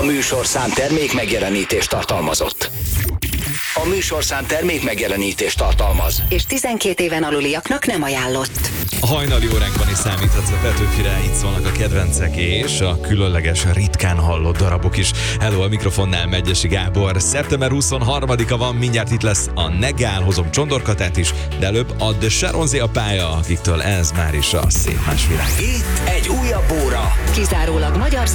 műsorszám termék megjelenítést tartalmazott. A műsorszám termék megjelenítést tartalmaz. És 12 éven aluliaknak nem ajánlott. A hajnali óránkban is számíthatsz a Petőfire, itt szólnak a kedvencek és a különleges, ritkán hallott darabok is. Hello, a mikrofonnál Megyesi Gábor. Szeptember 23-a van, mindjárt itt lesz a Negál, hozom Csondorkatát is, de előbb a The Sharonzé a pálya, akiktől ez már is a szép más világ. Itt egy újabb óra. Kizárólag magyar